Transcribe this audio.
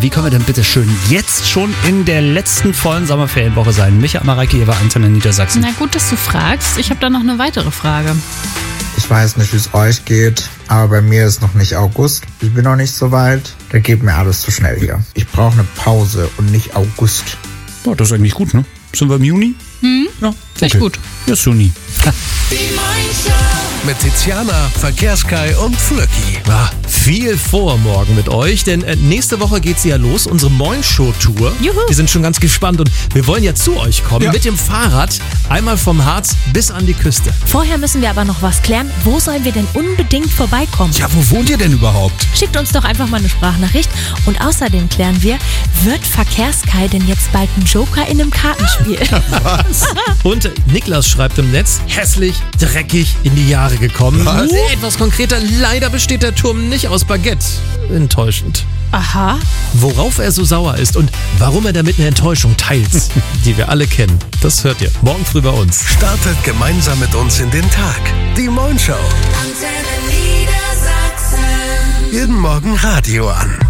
wie können wir denn bitte schön jetzt schon in der letzten vollen Sommerferienwoche sein? Micha, Mareike, ihr war Anton in Niedersachsen. Na gut, dass du fragst. Ich habe da noch eine weitere Frage. Ich weiß nicht, wie es euch geht, aber bei mir ist noch nicht August. Ich bin noch nicht so weit. Da geht mir alles zu schnell hier. Ich brauche eine Pause und nicht August. Ja, das ist eigentlich gut, ne? Sind wir im Juni? Ja, Echt gut. Ja, ist Juni. Mit Tiziana, Verkehrskai und Flöcki. Viel vor morgen mit euch, denn nächste Woche geht sie ja los, unsere Moin-Show-Tour. Juhu. Wir sind schon ganz gespannt und wir wollen ja zu euch kommen mit dem Fahrrad, einmal vom Harz bis an die Küste. Vorher müssen wir aber noch was klären. Wo sollen wir denn unbedingt vorbeikommen? Ja, wo wohnt ihr denn überhaupt? Schickt uns doch einfach mal eine Sprachnachricht. Und außerdem klären wir, wird Verkehrskai denn jetzt bald ein Joker in einem Kartenspiel? Und Niklas schreibt im Netz, hässlich, dreckig, in die Jahre gekommen. Was? Etwas konkreter, leider besteht der Turm nicht aus Baguette. Enttäuschend. Aha. Worauf er so sauer ist und warum er damit eine Enttäuschung teilt, die wir alle kennen. Das hört ihr morgen früh bei uns. Startet gemeinsam mit uns in den Tag. Die Moin Show. Jeden Morgen Radio an.